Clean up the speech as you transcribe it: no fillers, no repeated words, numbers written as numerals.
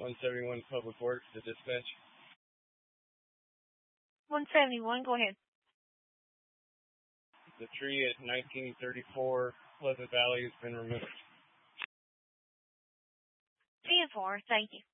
171 Public Works, the dispatch. 171, go ahead. The tree at 1934 Pleasant Valley has been removed. 10-4, thank you.